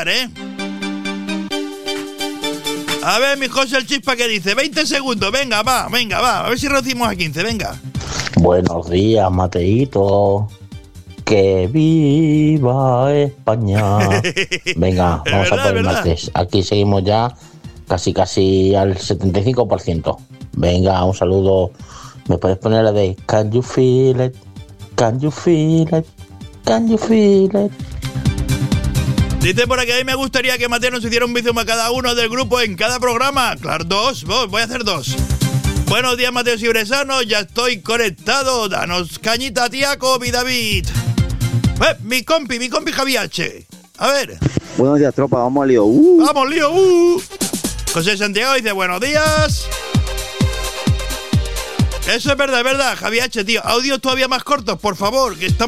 escuchar, ¿eh? A ver, mi José el Chispa, ¿qué dice? 20 segundos, venga, va. A ver si reducimos a 15, venga. Buenos días, Mateito. ¡Que viva España! Venga, vamos a por el martes. Aquí seguimos ya casi al 75%. Venga, un saludo. ¿Me puedes poner la de Can you feel it? Can you feel it? Can you feel it? Dice por aquí, a mí me gustaría que Mateo nos hiciera un vídeo a cada uno del grupo en cada programa. Claro, voy a hacer 2. Buenos días, Mateo Cibresano, ya estoy conectado. Danos cañita, tiaco, mi David. Mi compi Javi H. A ver. Buenos días, tropa, vamos al lío. Vamos, lío. José Santiago dice, buenos días. Eso es verdad, Javi H, tío. Audios todavía más cortos, por favor, que estamos